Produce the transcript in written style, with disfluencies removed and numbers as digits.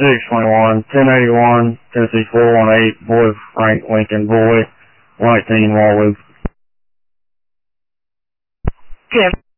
621, 1081, Tennessee 418, boy Frank Lincoln, boy, White Team, Wall Loop. Kim.